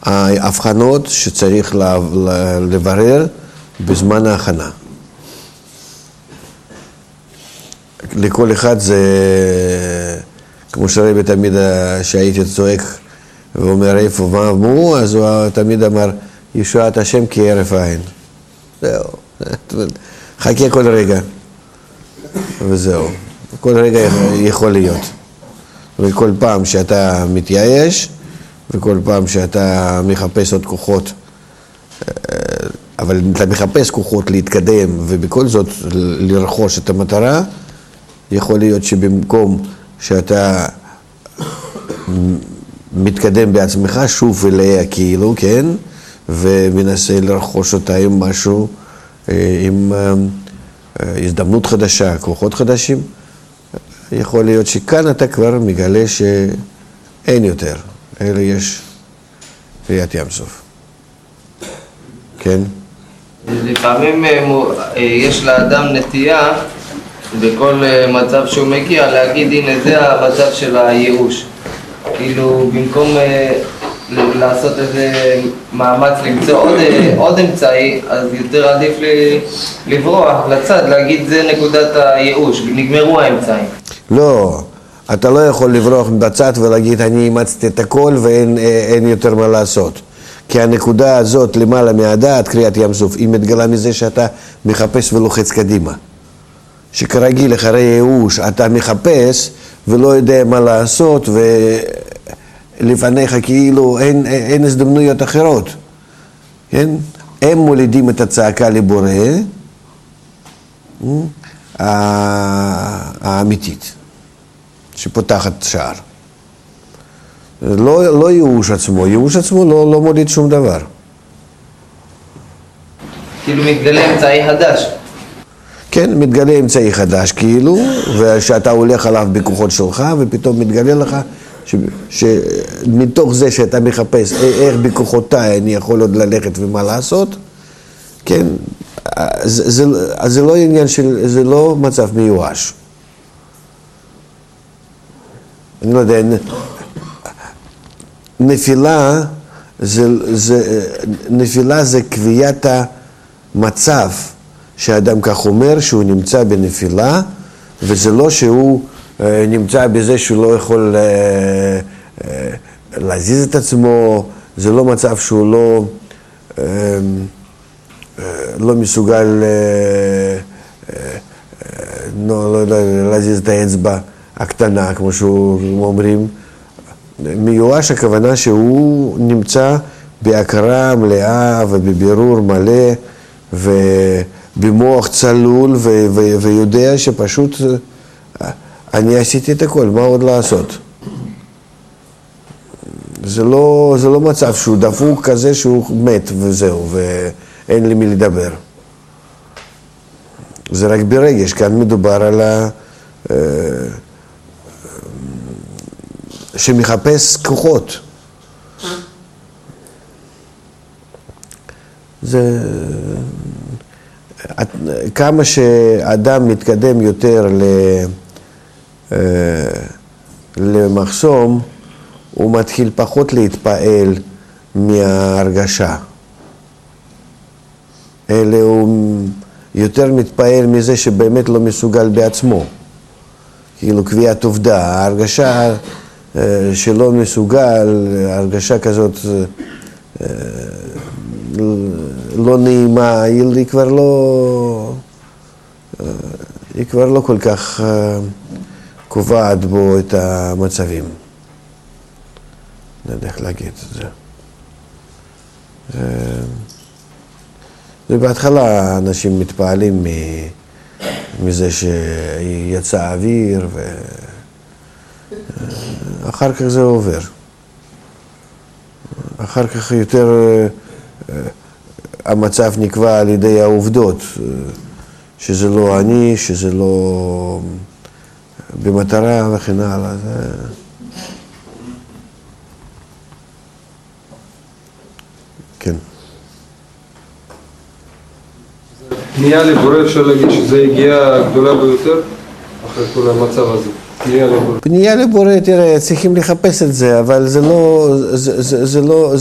ההבחנות שצריך לברר בזמן ההכנה. לכל אחד זה, כמו שרבי תמיד שהייתי צועק ואומר איפה מה אמרו, אז הוא תמיד אמר ישועת השם כהרף עין. זהו, חכה כל רגע וזהו, כל רגע יכול להיות. וכל פעם שאתה מתייאש וכל פעם שאתה מחפש עוד כוחות, אבל אתה מחפש כוחות להתקדם ובכל זאת לרכוש את המטרה, יכול להיות שבמקום שאתה מתקדם בעצמך שוב אליה כאילו, כן? ומנסה לרכוש אותה עם משהו, עם הזדמנות חדשה, כוחות חדשים, יכול להיות שכאן אתה כבר מגלה שאין יותר, אלא יש קריאת ים סוף. כן? לפעמים יש לאדם נטייה בכל מצב שהוא מגיע להגיד הנה זה המצב של הייאוש. כאילו במקום לעשות איזה מאמץ למצוא עוד אמצעי, אז יותר עדיף לברוח לצד, להגיד זה נקודת הייאוש, נגמרו האמצעים. לא, אתה לא יכול לברוח בצד ולהגיד אני אימצתי את הכל ואין יותר מה לעשות. כי הנקודה הזאת למעלה מהדעת, קריאת ים סוף, היא מתגלה מזה שאתה מחפש ולוחץ קדימה. שכרגיל אחרי ייאוש אתה מחפש ולא יודע מה לעשות ולפניך כאילו אין הזדמנויות אחרות. כן? הם מולידים את הצעקה לבורא האמיתית שפותחת שער. לא ייאוש עצמו, ייאוש עצמו לא מוליד שום דבר. כאילו מתגלה אמצעי חדש. כן, מתגלה אמצעי חדש כאילו, ושאתה הולך עליו בכוחות שלך, ופתאום מתגלה לך שמתוך זה שאתה מחפש איך בכוחותיי אני יכול עוד ללכת ומה לעשות, כן, אז זה לא עניין של, זה לא מצב מיואש. אני לא יודע, נפילה זה קביעת המצב שהאדם כך אומר שהוא נמצא בנפילה, וזה לא שהוא נמצא בזה שהוא לא יכול להזיז את עצמו, זה לא מצב שהוא לא מסוגל להזיז את האצבע הקטנה, כמו שאומרים. מיואש הכוונה שהוא נמצא בהכרה מלאה ובבירור מלא ובמוח צלול ויודע שפשוט אני עשיתי את הכל, מה עוד לעשות? זה לא מצב שהוא דפוק כזה שהוא מת וזהו ואין לי מי לדבר. זה רק ברגש, כאן מדובר על שמחפש כוחות. זה כמה שאדם מתקדם יותר למחסום, הוא מתחיל פחות להתפעל מההרגשה. אלא הוא יותר מתפעל מזה שבאמת לא מסוגל בעצמו. כאילו קביעת עובדה, ההרגשה שלא מסוגל, הרגשה כזאת לא נעימה, היא כבר לא כל כך קובעת בו את המצבים. לא יודע איך להגיד את זה. ובהתחלה אנשים מתפעלים מזה שיצא אוויר אחר כך זה עובר. אחר כך יותר המצב נקבע על ידי העובדות, שזה לא אני, שזה לא במטרה וכן הלאה. כן. פנייה לבורא, אפשר להגיד שזה הגיעה הגדולה ביותר אחרי כל המצב הזה. פנייה לבורא, תראה, צריכים לחפש את זה, אבל זה לא